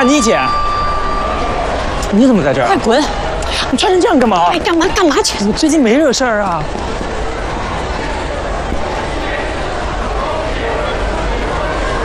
大妮姐，你怎么在这儿？ 快滚！ 你穿成这样干嘛？ 哎，干嘛去？ 你最近没惹事儿啊？